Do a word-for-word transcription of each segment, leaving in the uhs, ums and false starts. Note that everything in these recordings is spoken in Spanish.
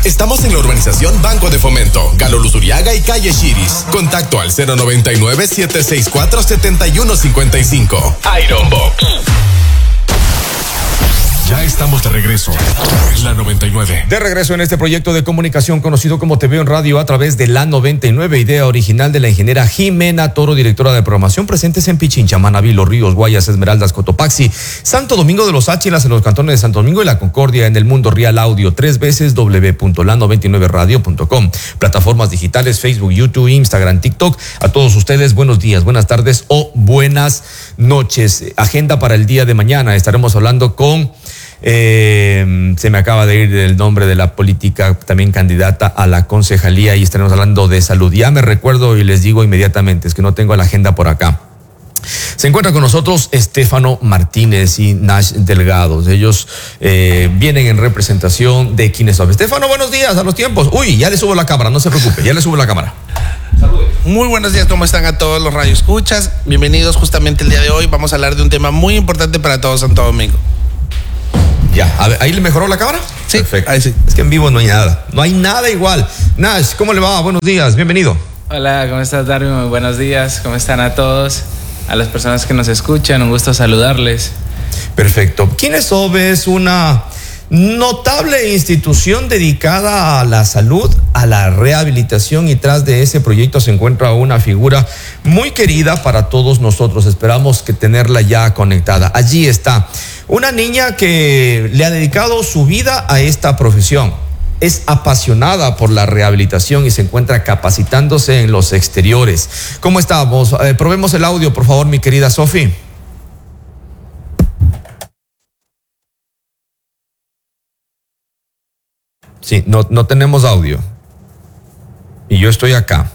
Estamos en la urbanización Banco de Fomento, Galo Luzuriaga y Calle Chiris. Contacto al cero noventa y nueve, siete seis cuatro, siete uno cinco cinco. Iron Box. Ya estamos de regreso. La noventa y nueve. De regreso en este proyecto de comunicación conocido como Te Veo en Radio a través de la noventa y nueve, idea original de la ingeniera Jimena Toro, directora de programación, presentes en Pichincha, Manabí, Los Ríos, Guayas, Esmeraldas, Cotopaxi, Santo Domingo de los Áchilas, en los cantones de Santo Domingo y La Concordia, en el mundo real audio, tres veces w punto la noventa y nueve radio punto com, plataformas digitales, Facebook, YouTube, Instagram, TikTok. A todos ustedes, buenos días, buenas tardes o buenas noches. Agenda para el día de mañana, estaremos hablando con... Eh, se me acaba de ir el nombre de la política, también candidata a la concejalía, y estaremos hablando de salud. Ya me recuerdo y les digo inmediatamente, es que no tengo la agenda por acá. Se encuentra con nosotros Estefano Martínez y Nash Delgado. Ellos eh, vienen en representación de Kinesoft. Estefano, buenos días, a los tiempos. Uy, ya le subo la cámara, no se preocupe, ya le subo la cámara. Saludos. Muy buenos días, ¿cómo están a todos los radioescuchas? Bienvenidos. Justamente el día de hoy vamos a hablar de un tema muy importante para todo Santo Domingo. Ya, a ver, ¿ahí le mejoró la cámara? Sí, perfecto. Ahí sí. Es que en vivo no hay nada, no hay nada igual. Nash, ¿cómo le va? Buenos días, bienvenido. Hola, ¿cómo estás, Darwin? Muy buenos días, ¿cómo están a todos? A las personas que nos escuchan, un gusto saludarles. Perfecto. Kinesoft es una notable institución dedicada a la salud, a la rehabilitación, y tras de ese proyecto se encuentra una figura muy querida para todos nosotros. Esperamos que tenerla ya conectada. Allí está una niña que le ha dedicado su vida a esta profesión. Es apasionada por la rehabilitación y se encuentra capacitándose en los exteriores. ¿Cómo estamos? Eh, probemos el audio, por favor, mi querida Sofi. Sí, no, no tenemos audio. Y yo estoy acá.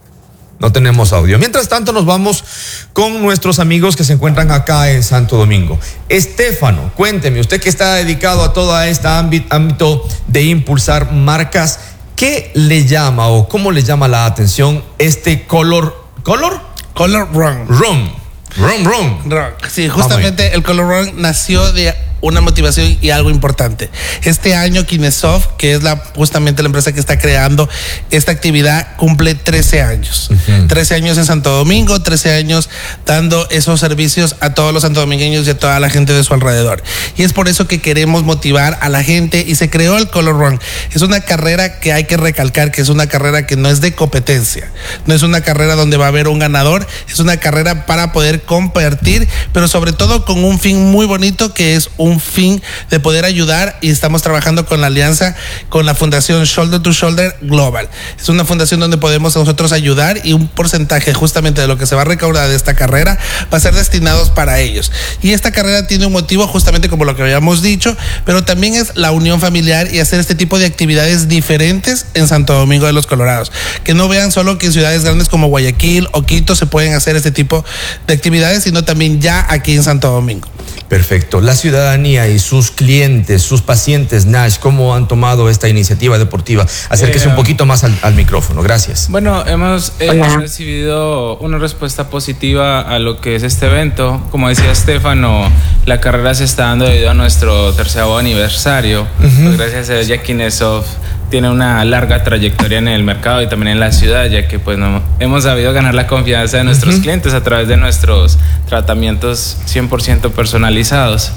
No tenemos audio. Mientras tanto, nos vamos con nuestros amigos que se encuentran acá en Santo Domingo. Estefano, cuénteme, usted que está dedicado a todo este ámbito de impulsar marcas, ¿qué le llama o cómo le llama la atención este color? ¿Color? Color Run. Run. Run, run. Run. Sí, justamente el Color Run nació de una motivación y algo importante. Este año Kinesoft, que es la justamente la empresa que está creando esta actividad, cumple trece años. Uh-huh. trece años en Santo Domingo, trece años dando esos servicios a todos los santodomingueños y a toda la gente de su alrededor. Y es por eso que queremos motivar a la gente y se creó el Color Run. Es una carrera que hay que recalcar que es una carrera que no es de competencia, no es una carrera donde va a haber un ganador, es una carrera para poder compartir, pero sobre todo con un fin muy bonito, que es un un fin de poder ayudar, y estamos trabajando con la alianza con la Fundación Shoulder to Shoulder Global. Es una fundación donde podemos nosotros ayudar, y un porcentaje justamente de lo que se va a recaudar de esta carrera va a ser destinados para ellos. Y esta carrera tiene un motivo justamente como lo que habíamos dicho, pero también es la unión familiar y hacer este tipo de actividades diferentes en Santo Domingo de los Colorados. Que no vean solo que en ciudades grandes como Guayaquil o Quito se pueden hacer este tipo de actividades, sino también ya aquí en Santo Domingo. Perfecto. La ciudadanía y sus clientes, sus pacientes, Nash, ¿cómo han tomado esta iniciativa deportiva? Acérquese eh, un poquito más al, al micrófono. Gracias. Bueno, hemos eh, recibido una respuesta positiva a lo que es este evento. Como decía Estefano, la carrera se está dando debido a nuestro terceavo aniversario. Uh-huh. Pues gracias a ella, Kinesoft tiene una larga trayectoria en el mercado y también en la ciudad, ya que pues no, hemos sabido ganar la confianza de nuestros uh-huh. clientes a través de nuestros tratamientos cien por ciento personalizados.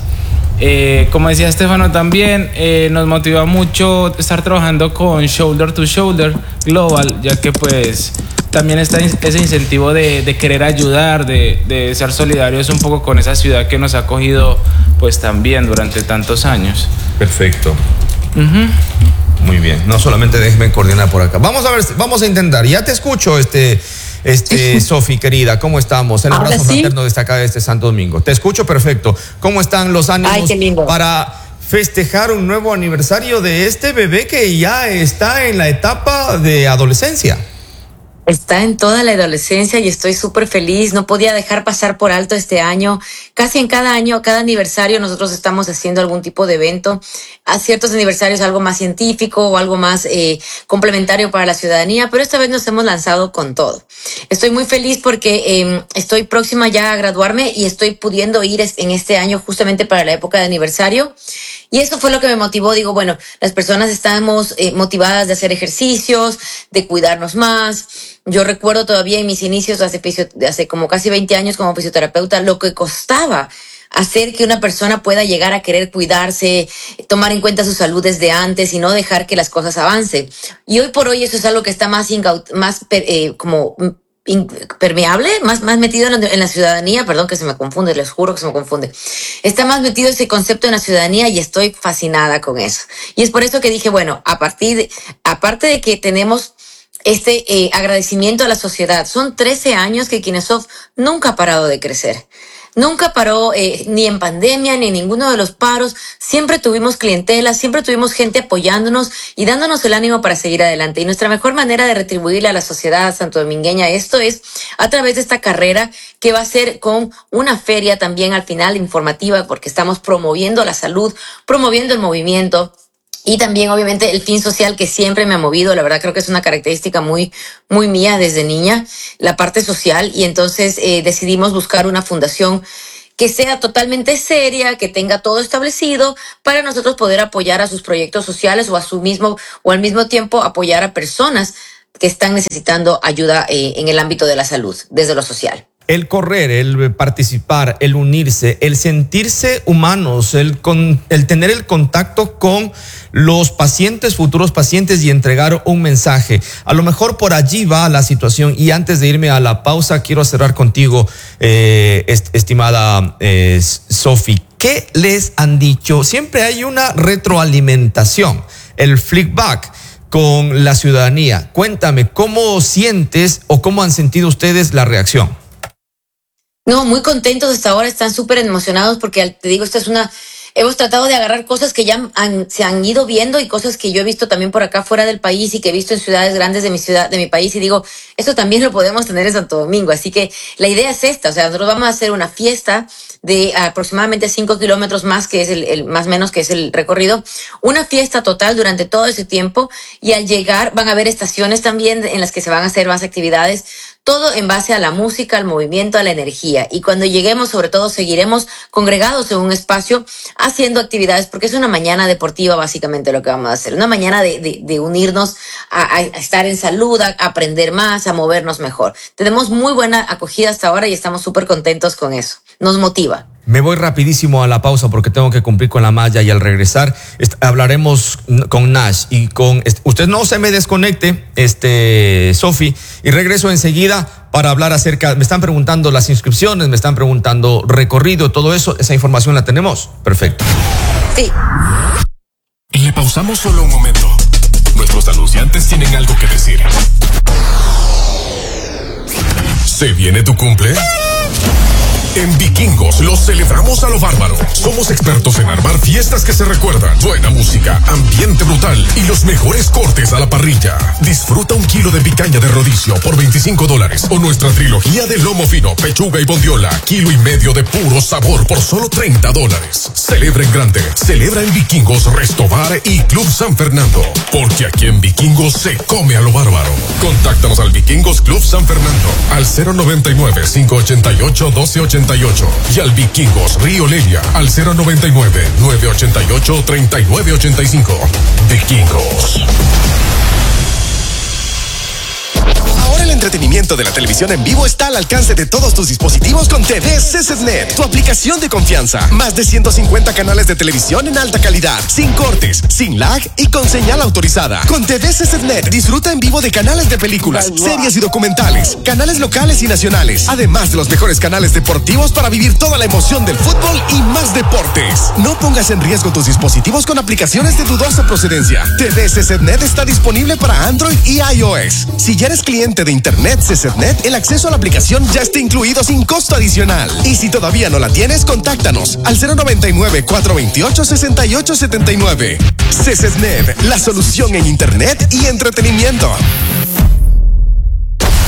Eh, como decía Estefano también, eh, nos motiva mucho estar trabajando con Shoulder to Shoulder Global, ya que pues también está ese incentivo de, de querer ayudar, de, de ser solidarios un poco con esa ciudad que nos ha acogido pues también durante tantos años. Perfecto. Uh-huh. Muy bien, no solamente déjeme coordinar por acá. Vamos a ver, vamos a intentar. Ya te escucho, este, este, Sofi, querida, ¿cómo estamos? El abrazo sí? fraterno desde acá, de este Santo Domingo. Te escucho perfecto. ¿Cómo están los ánimos Ay, para festejar un nuevo aniversario de este bebé que ya está en la etapa de adolescencia? Está en toda la adolescencia y estoy súper feliz. No podía dejar pasar por alto este año. Casi en cada año, cada aniversario, nosotros estamos haciendo algún tipo de evento. A ciertos aniversarios algo más científico o algo más eh, complementario para la ciudadanía, pero esta vez nos hemos lanzado con todo. Estoy muy feliz porque eh, estoy próxima ya a graduarme y estoy pudiendo ir en este año justamente para la época de aniversario. Y eso fue lo que me motivó. Digo, bueno, las personas estamos eh, motivadas de hacer ejercicios, de cuidarnos más. Yo recuerdo todavía en mis inicios, hace, hace como casi veinte años como fisioterapeuta, lo que costaba hacer que una persona pueda llegar a querer cuidarse, tomar en cuenta su salud desde antes y no dejar que las cosas avancen. Y hoy por hoy eso es algo que está más, incaut más eh, como... impermeable, más, más metido en la, en la ciudadanía, perdón que se me confunde, les juro que se me confunde, está más metido ese concepto en la ciudadanía y estoy fascinada con eso. Y es por eso que dije, bueno, a partir de, aparte de que tenemos este eh, agradecimiento a la sociedad, son trece años que Kinesoft nunca ha parado de crecer. Nunca paró eh, ni en pandemia ni en ninguno de los paros. Siempre tuvimos clientela, siempre tuvimos gente apoyándonos y dándonos el ánimo para seguir adelante. Y nuestra mejor manera de retribuirle a la sociedad santodomingueña esto es a través de esta carrera que va a ser con una feria también al final informativa, porque estamos promoviendo la salud, promoviendo el movimiento. Y también, obviamente, el fin social que siempre me ha movido. La verdad, creo que es una característica muy, muy mía desde niña, la parte social. Y entonces eh, decidimos buscar una fundación que sea totalmente seria, que tenga todo establecido para nosotros poder apoyar a sus proyectos sociales o a su mismo, o al mismo tiempo apoyar a personas que están necesitando ayuda eh, en el ámbito de la salud, desde lo social. El correr, el participar, el unirse, el sentirse humanos, el, con, el tener el contacto con los pacientes, futuros pacientes y entregar un mensaje. A lo mejor por allí va la situación. Y antes de irme a la pausa, quiero cerrar contigo, eh, est estimada eh, Sofi. ¿Qué les han dicho? Siempre hay una retroalimentación, el feedback con la ciudadanía. Cuéntame, ¿cómo sientes o cómo han sentido ustedes la reacción? No, muy contentos hasta ahora, están súper emocionados porque te digo, esta es una, hemos tratado de agarrar cosas que ya han, se han ido viendo y cosas que yo he visto también por acá fuera del país y que he visto en ciudades grandes de mi ciudad, de mi país, y digo, esto también lo podemos tener en Santo Domingo. Así que la idea es esta, o sea, nosotros vamos a hacer una fiesta de aproximadamente cinco kilómetros más, que es el, el más menos que es el recorrido, una fiesta total durante todo ese tiempo, y al llegar van a haber estaciones también en las que se van a hacer más actividades. Todo en base a la música, al movimiento, a la energía. Y cuando lleguemos, sobre todo, seguiremos congregados en un espacio haciendo actividades, porque es una mañana deportiva básicamente lo que vamos a hacer. Una mañana de, de, de unirnos a, a estar en salud, a aprender más, a movernos mejor. Tenemos muy buena acogida hasta ahora y estamos súper contentos con eso. Nos motiva. Me voy rapidísimo a la pausa porque tengo que cumplir con la malla y al regresar hablaremos con Nash y con... Usted no se me desconecte, este, Sofi, y regreso enseguida para hablar acerca... Me están preguntando las inscripciones, me están preguntando recorrido, todo eso, esa información la tenemos. Perfecto. Sí. Le pausamos solo un momento. Nuestros anunciantes tienen algo que decir. ¿Se viene tu cumple? En Vikingos los celebramos a lo bárbaro. Somos expertos en armar fiestas que se recuerdan, buena música, ambiente brutal y los mejores cortes a la parrilla. Disfruta un kilo de picaña de rodicio por veinticinco dólares o nuestra trilogía de lomo fino, pechuga y bondiola, kilo y medio de puro sabor por solo treinta dólares. Celebra en grande, celebra en Vikingos, Restobar y Club San Fernando, porque aquí en Vikingos se come a lo bárbaro. Contáctanos al Vikingos Club San Fernando al cero noventa y nueve, cinco ochenta y ocho, doce ochenta y ocho y al Vikingos Río Lelia al cero noventa y nueve, nueve ochenta y ocho, treinta y nueve ochenta y cinco. Vikingos. Ahora el entretenimiento de la televisión en vivo está al alcance de todos tus dispositivos con T V C Z N E T, tu aplicación de confianza. Más de ciento cincuenta canales de televisión en alta calidad, sin cortes, sin lag y con señal autorizada. Con T V C Z N E T disfruta en vivo de canales de películas, series y documentales, canales locales y nacionales, además de los mejores canales deportivos para vivir toda la emoción del fútbol y más deportes. No pongas en riesgo tus dispositivos con aplicaciones de dudosa procedencia. T V C Z N E T está disponible para Android y iOS. Si ya eres cliente de Internet C Z N E T, el acceso a la aplicación ya está incluido sin costo adicional. Y si todavía no la tienes, contáctanos al cero noventa y nueve, cuatro veintiocho, sesenta y ocho setenta y nueve. C Z N E T, la solución en Internet y entretenimiento.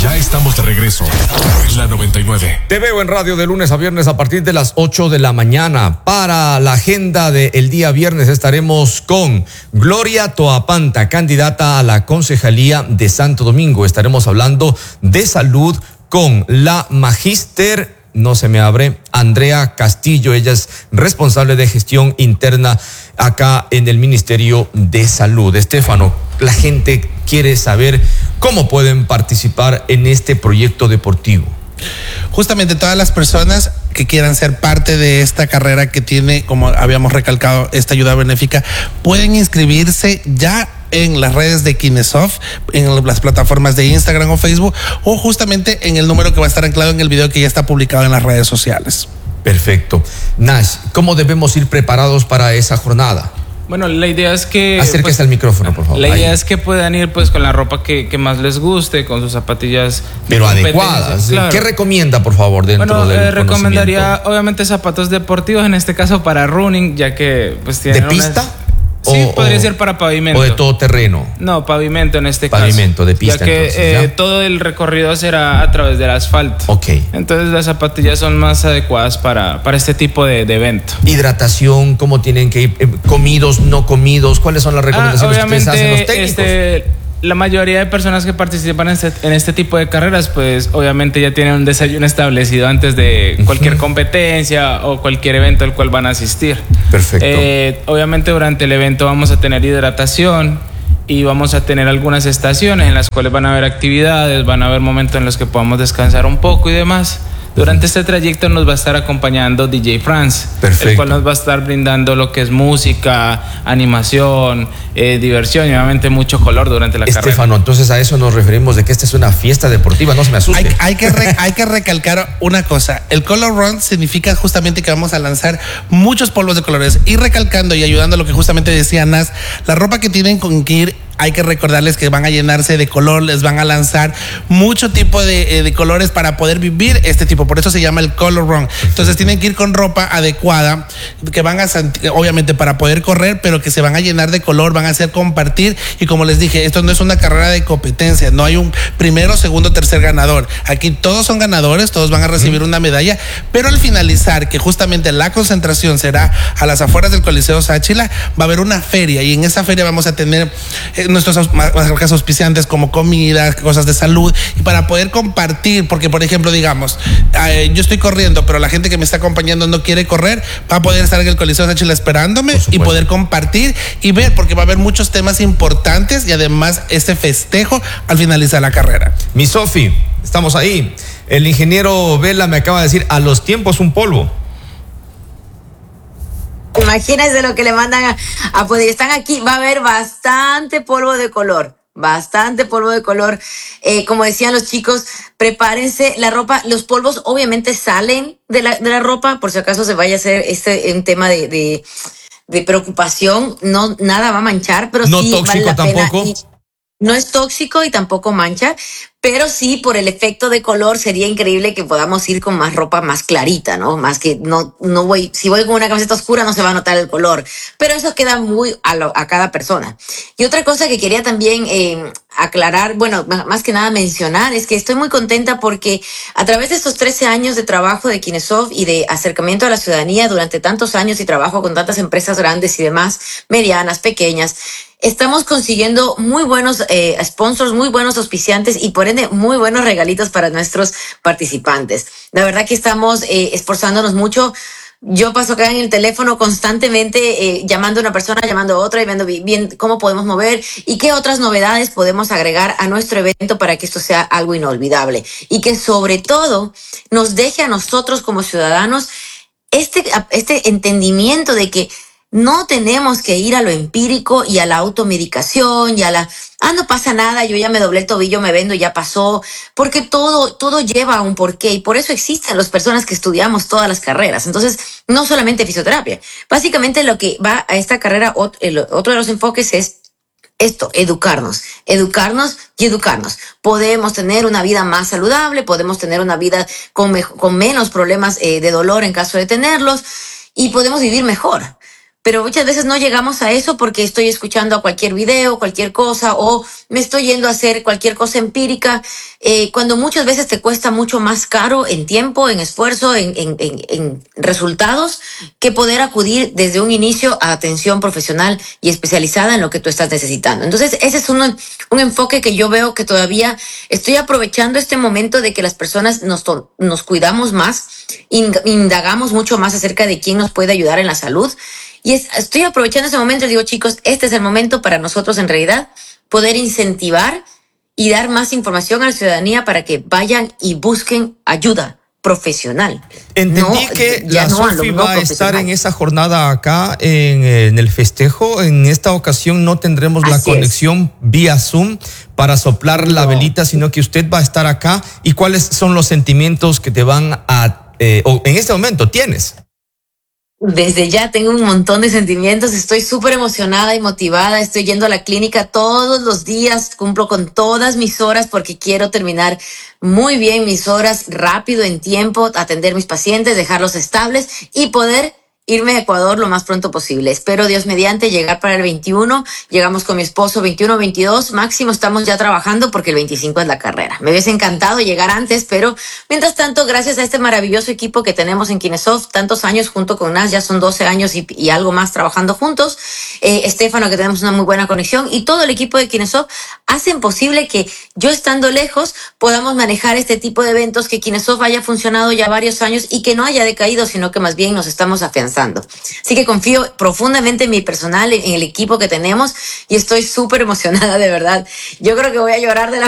Ya estamos de regreso. La noventa y nueve. Te veo en radio de lunes a viernes a partir de las ocho de la mañana. Para la agenda del día viernes estaremos con Gloria Toapanta, candidata a la concejalía de Santo Domingo. Estaremos hablando de salud con la magíster, no se me abre, Andrea Castillo. Ella es responsable de gestión interna acá en el Ministerio de Salud. Estefano, la gente quiere saber cómo pueden participar en este proyecto deportivo. Justamente todas las personas que quieran ser parte de esta carrera que tiene, como habíamos recalcado, esta ayuda benéfica, pueden inscribirse ya en las redes de Kinesoft, en las plataformas de Instagram o Facebook, o justamente en el número que va a estar anclado en el video que ya está publicado en las redes sociales. Perfecto. Nash, ¿cómo debemos ir preparados para esa jornada? Bueno, la idea es que... Acérquese pues, al micrófono, por favor. La idea Ahí. es que puedan ir pues con la ropa que, que más les guste, con sus zapatillas Pero de adecuadas. claro. ¿Qué recomienda, por favor, dentro Bueno, del eh, recomendaría conocimiento? obviamente zapatos deportivos, en este caso para running, ya que pues tienen ¿De pista? unas- Sí, O- podría o- ser para pavimento. ¿O de todo terreno? No, pavimento en este Pavimento, caso. de pista, Ya que entonces, eh, ¿ya? todo el recorrido será a través del asfalto. Ok. Entonces las zapatillas son más adecuadas para, para este tipo de, de evento. Hidratación, ¿cómo tienen que ir? Eh, ¿Comidos, no comidos? ¿Cuáles son las recomendaciones Ah, que ustedes hacen los técnicos? este, la mayoría de personas que participan en este, en este tipo de carreras, pues obviamente ya tienen un desayuno establecido antes de cualquier competencia o cualquier evento al cual van a asistir. Perfecto. Eh, obviamente durante el evento vamos a tener hidratación y vamos a tener algunas estaciones en las cuales van a haber actividades, van a haber momentos en los que podamos descansar un poco y demás. Durante este trayecto nos va a estar acompañando D J France, Perfecto. el cual nos va a estar brindando lo que es música, animación, eh, diversión y obviamente mucho color durante la carrera. Estefano, entonces a eso nos referimos de que esta es una fiesta deportiva, no se me asuste. Hay, hay que re- hay que recalcar una cosa. El Color Run significa justamente que vamos a lanzar muchos polvos de colores. Y recalcando y ayudando a lo que justamente decía Nas, la ropa que tienen con que ir, hay que recordarles que van a llenarse de color, les van a lanzar mucho tipo de, eh, de colores para poder vivir este tipo. Por eso se llama el Color Run. Entonces tienen que ir con ropa adecuada, que van a, obviamente para poder correr, pero que se van a llenar de color, van a hacer compartir. Y como les dije, esto no es una carrera de competencia, no hay un primero, segundo, tercer ganador. Aquí todos son ganadores, todos van a recibir una medalla, pero al finalizar, que justamente la concentración será a las afueras del Coliseo Sáchila, va a haber una feria y en esa feria vamos a tener eh, nuestros marcas auspiciantes como comida, cosas de salud, y para poder compartir, porque por ejemplo, digamos, eh, yo estoy corriendo, pero la gente que me está acompañando no quiere correr, va a poder estar en el Coliseo Sáchila esperándome y poder compartir y ver, porque va a haber muchos temas importantes y además este festejo al finalizar la carrera. Mi Sofi, estamos ahí. El ingeniero Vela me acaba de decir, a los tiempos un polvo. Imagínense lo que le mandan a, a poder. Están aquí, va a haber bastante polvo de color. Bastante polvo de color. Eh, como decían los chicos, prepárense la ropa. Los polvos obviamente salen de la, de la ropa, por si acaso se vaya a hacer este un tema de, de, de preocupación. No, nada va a manchar, pero no sí tóxico vale la tampoco. pena. Y no es tóxico y tampoco mancha, pero sí por el efecto de color sería increíble que podamos ir con más ropa más clarita, ¿no? Más que no, no voy, si voy con una camiseta oscura no se va a notar el color, pero eso queda muy a, lo, a cada persona. Y otra cosa que quería también eh, aclarar, bueno, más que nada mencionar, es que estoy muy contenta porque a través de estos trece años de trabajo de Kinesoft y de acercamiento a la ciudadanía durante tantos años y trabajo con tantas empresas grandes y demás, medianas, pequeñas, estamos consiguiendo muy buenos eh, sponsors, muy buenos auspiciantes y por ende muy buenos regalitos para nuestros participantes. La verdad que estamos eh, esforzándonos mucho. Yo paso acá en el teléfono constantemente eh, llamando a una persona, llamando a otra y viendo bien cómo podemos mover y qué otras novedades podemos agregar a nuestro evento para que esto sea algo inolvidable y que sobre todo nos deje a nosotros como ciudadanos este, este entendimiento de que no tenemos que ir a lo empírico y a la automedicación y a la, ah, no pasa nada, yo ya me doblé el tobillo, me vendo, ya pasó, porque todo, todo lleva a un porqué y por eso existen las personas que estudiamos todas las carreras. Entonces, no solamente fisioterapia. Básicamente lo que va a esta carrera, otro de los enfoques es esto, educarnos, educarnos y educarnos. Podemos tener una vida más saludable, podemos tener una vida con, con menos problemas eh, de dolor en caso de tenerlos y podemos vivir mejor. pero muchas veces no llegamos a eso porque estoy escuchando a cualquier video, cualquier cosa, o me estoy yendo a hacer cualquier cosa empírica, eh, cuando muchas veces te cuesta mucho más caro en tiempo, en esfuerzo, en, en, en, en resultados, que poder acudir desde un inicio a atención profesional y especializada en lo que tú estás necesitando. Entonces, ese es un, un enfoque que yo veo que todavía estoy aprovechando este momento de que las personas nos, nos cuidamos más, indagamos mucho más acerca de quién nos puede ayudar en la salud. Y es, estoy aprovechando ese momento y digo, chicos, este es el momento para nosotros en realidad poder incentivar y dar más información a la ciudadanía para que vayan y busquen ayuda profesional. Entendí no, que ya la no Sofi no va a estar en esa jornada acá en, en el festejo. En esta ocasión no tendremos la Así conexión es. vía Zoom para soplar No. la velita, sino que usted va a estar acá. ¿Y cuáles son los sentimientos que te van a, eh, o en este momento tienes? Desde ya tengo un montón de sentimientos, estoy súper emocionada y motivada, estoy yendo a la clínica todos los días, cumplo con todas mis horas porque quiero terminar muy bien mis horas, rápido, en tiempo, atender mis pacientes, dejarlos estables y poder irme a Ecuador lo más pronto posible. Espero, Dios mediante, llegar para el veintiuno. Llegamos con mi esposo veintiuno, veintidós. Máximo estamos ya trabajando porque el veinticinco es la carrera. Me hubiese encantado llegar antes, pero mientras tanto, gracias a este maravilloso equipo que tenemos en Kinesoft, tantos años junto con Nas, ya son doce años y, y algo más trabajando juntos. Eh, Estefano, que tenemos una muy buena conexión, y todo el equipo de Kinesoft hacen posible que yo estando lejos podamos manejar este tipo de eventos, que Kinesoft haya funcionado ya varios años y que no haya decaído, sino que más bien nos estamos afianzando. Así que confío profundamente en mi personal, en el equipo que tenemos y estoy súper emocionada, de verdad. Yo creo que voy a llorar de la